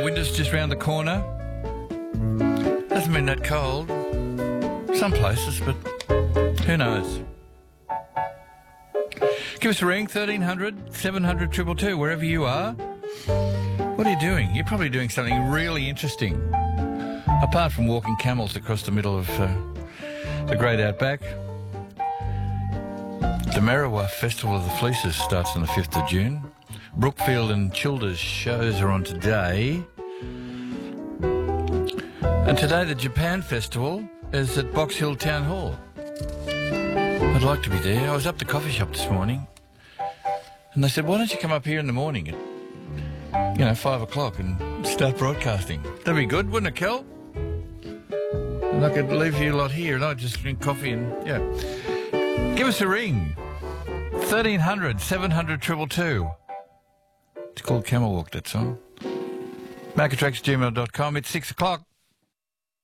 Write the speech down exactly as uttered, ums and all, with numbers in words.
winter's just round the corner. Hasn't been that cold. Some places, but who knows? Give us a ring, thirteen hundred, seven hundred, two two two, wherever you are. What are you doing? You're probably doing something really interesting. Apart from walking camels across the middle of uh, the Great Outback. The Merriwa Festival of the Fleeces starts on the fifth of June. Brookfield and Childers shows are on today. And today the Japan Festival is at Box Hill Town Hall. I'd like to be there. I was up the coffee shop this morning and they said, why don't you come up here in the morning at, you know, five o'clock and start broadcasting? That'd be good, wouldn't it, Kel? And I could leave you a lot here and I'd just drink coffee and, yeah. Give us a ring. thirteen hundred, seven hundred, two two two. It's called Camel Walk, that song. Mark Attracts gmail dot com. It's six o'clock.